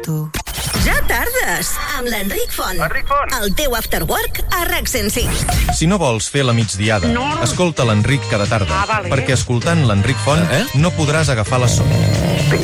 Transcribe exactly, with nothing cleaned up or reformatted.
tu. Ja tardes, amb l'Enric Font. Enric Font. El teu after work a RAC cent cinc. Si no vols fer la migdiada, No. escolta l'Enric cada tarda, Ah, vale. perquè escoltant l'Enric Font Eh? no podràs agafar la son. Tinc